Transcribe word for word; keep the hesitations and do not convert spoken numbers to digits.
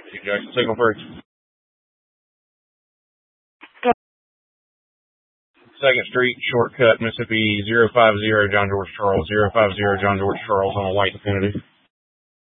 Jackson, signal three. Second Street, shortcut, Mississippi, zero five zero, John George Charles, zero five zero, John George Charles on a white Infiniti.